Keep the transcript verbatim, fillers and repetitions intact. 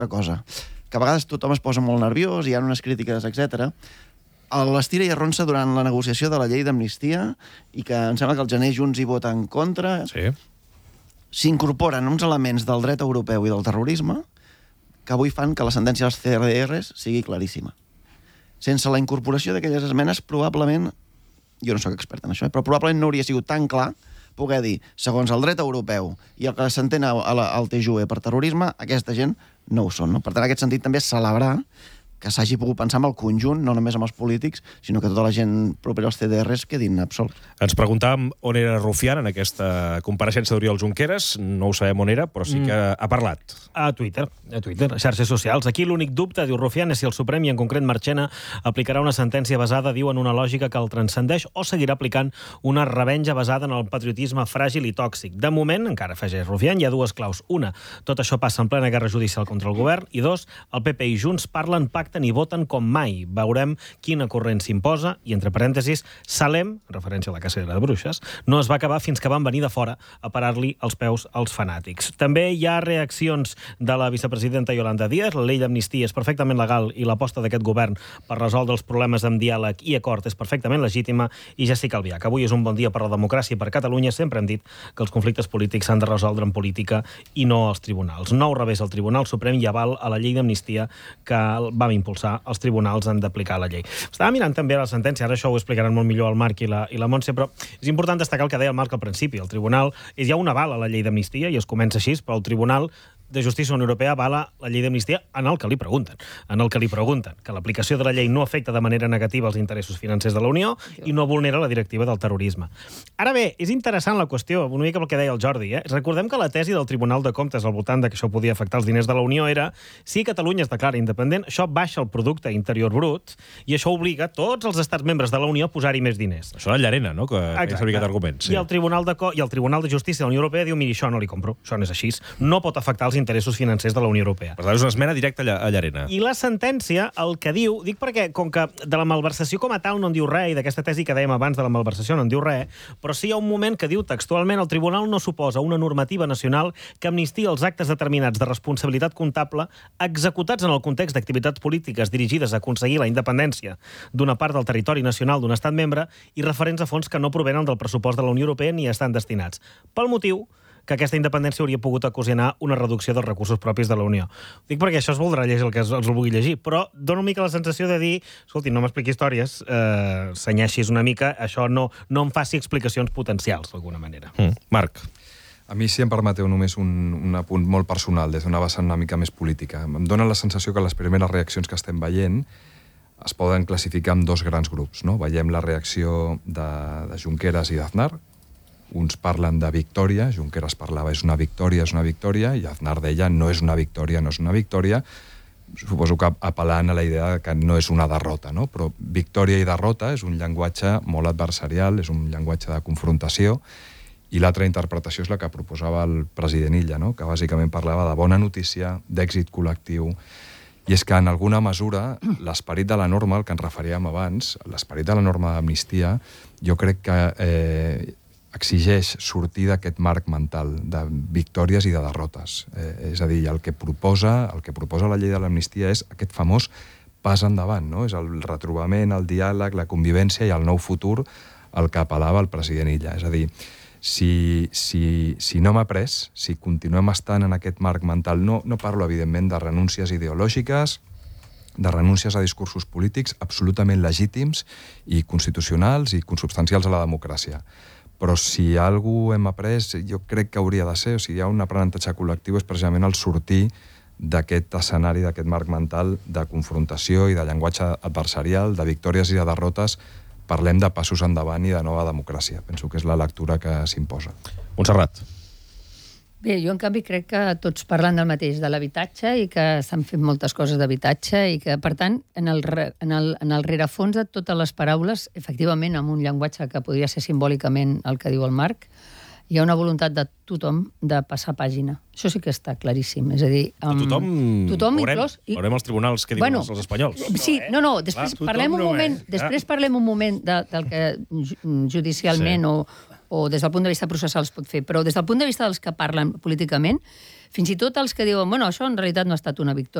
una cosa, que a vegades tothom es posa molt nerviós, hi ha unes crítiques, etcètera. L'estira i arronsa durant la negociació de la llei d'amnistia i que em sembla que el gener Junts hi vota en contra. Sí. S'incorporen uns elements del dret europeu i del terrorisme que avui fan que la sentència dels C D Rs sigui claríssima. Sense la incorporació d'aquelles esmenes, probablement, jo no sóc expert en això, eh, però probablement no hauria sigut tan clar poder dir, segons el dret europeu i el que s'entén al T J U E per terrorisme, aquesta gent no ho són. No? Per tant, en aquest sentit, també celebrar que s'hagi pogut pensar amb el conjunt, no només amb els polítics, sinó que tota la gent propera als C D Rs quedin absolts. Ens preguntàvem on era Rufián en aquesta compareixença d'Oriol Junqueras. No ho sabem on era, però sí que ha parlat. A Twitter, a Twitter, a xarxes socials. Aquí l'únic dubte, diu Rufián, és si el Suprem, i en concret Marchena, aplicarà una sentència basada, diu, en una lògica que el transcendeix o seguirà aplicant una revenja basada en el patriotisme fràgil i tòxic. De moment, encara afegeix Rufián, hi ha dues claus. Una, tot això passa en plena guerra judicial contra el govern, i dos, el P P i Junts parlen, pacten i voten com mai. Veurem quina corrent s'imposa i, entre parèntesis, Salem, en referència a la cacera de bruixes, no es va acabar fins que van venir de fora a parar-li els peus als fanàtics. També hi ha reaccions de la vicepresidenta Yolanda Díaz. La llei d'amnistia és perfectament legal i l'aposta d'aquest govern per resoldre els problemes amb diàleg i acord és perfectament legítima. I Jessica Albiach, avui és un bon dia per la democràcia i per Catalunya. Sempre hem dit que els conflictes polítics s'han de resoldre en política i no als tribunals. Nou revés al Tribunal Suprem i aval a la llei d'amnistia que vam impulsar. Els tribunals han d'aplicar la llei. Estava mirant també la sentència, ara això ho explicaran molt millor el Marc i la, i la Montse, però és important destacar el que deia el Marc al principi. El tribunal és ja un aval a la llei d'amnistia i es comença així, però el Tribunal de Justícia de la Unió Europea avala la llei d'amnistia en el que li pregunten. En el que li pregunten que l'aplicació de la llei no afecta de manera negativa els interessos financers de la Unió i no vulnera la directiva del terrorisme. Ara bé, és interessant la qüestió, una mica el que deia el Jordi. Eh? Recordem que la tesi del Tribunal de Comptes al voltant de que això podia afectar els diners de la Unió era si Catalunya es declara independent, això baixa el producte interior brut i això obliga tots els estats membres de la Unió a posar-hi més diners. Això és Llarena, no?, que és servir aquest argument. Sí. I, el Tribunal de Co- I el Tribunal de Justícia de la Unió Europea diu, miri, això no li compro, això no és així, no pot afectar els interessos financers de la Unió Europea. Per tant, és una esmena directa a Llarena. I la sentència, el que diu, dic perquè, com que de la malversació com a tal no en diu res, i d'aquesta tesi que dèiem abans de la malversació no en diu res, però sí hi ha un moment que diu textualment el tribunal no suposa una normativa nacional que amnistia els actes determinats de responsabilitat comptable executats en el context d'activitats polítiques dirigides a aconseguir la independència d'una part del territori nacional d'un estat membre i referents a fons que no provenen del pressupost de la Unió Europea ni estan destinats. Pel motiu que aquesta independència hauria pogut ocasionar una reducció dels recursos propis de la Unió. Dic perquè això es voldrà llegir el que els ho vulgui llegir, però dona una mica la sensació de dir, escolti, no m'expliqui històries, eh, senyeixis una mica, això no, no em faci explicacions potencials, d'alguna manera. Mm. Marc. A mi, si em permeteu, només un, un apunt molt personal, des d'una vessant una mica més política. Em dóna la sensació que les primeres reaccions que estem veient es poden classificar en dos grans grups. No? Veiem la reacció de, de Junqueras i d'Aznar. Uns parlen de victòria, Junqueras parlava és una victòria, és una victòria, i Aznar deia no és una victòria, no és una victòria, suposo que apel·lant a la idea que no és una derrota, no? Però victòria i derrota és un llenguatge molt adversarial, és un llenguatge de confrontació, i l'altra interpretació és la que proposava el president Illa, no? Que bàsicament parlava de bona notícia, d'èxit col·lectiu, i és que en alguna mesura l'esperit de la norma, el que ens referíem abans, l'esperit de la norma d'amnistia, jo crec que eh, exigeix sortir d'aquest marc mental de victòries i de derrotes. Eh, és a dir, el que proposa, el que proposa la llei de l'amnistia és aquest famós pas endavant, no? És el retrobament, el diàleg, la convivència i el nou futur al que apel·lava el president Illa. És a dir, si, si, si no m'ha pres, si continuem estant en aquest marc mental, no, no parlo, evidentment, de renúncies ideològiques, de renúncies a discursos polítics absolutament legítims i constitucionals i consubstancials a la democràcia. Però si algú hem après, jo crec que hauria de ser, o sigui, hi ha un aprenentatge col·lectiu, és precisament el sortir d'aquest escenari, d'aquest marc mental de confrontació i de llenguatge adversarial, de victòries i de derrotes. Parlem de passos endavant i de nova democràcia. Penso que és la lectura que s'imposa. Montserrat. Bé, jo en canvi crec que tots parlen del mateix, de l'habitatge, i que s'han fet moltes coses d'habitatge, i que, per tant, en el, en, el, en el rerefons de totes les paraules, efectivament, amb un llenguatge que podria ser simbòlicament el que diu el Marc, hi ha una voluntat de tothom de passar pàgina. Això sí que està claríssim. És a dir, um, tothom, tothom veurem, inclòs, i... veurem els tribunals que diuen bueno, els espanyols. Sí, no, no, després Clar, parlem un no moment, és, després parlem un moment de, del que judicialment sí. o o des del punt de vista processal es pot fer, però des del punt de vista dels que parlen políticament, fins i tot els que diuen, bueno, això en realitat no ha estat una victòria,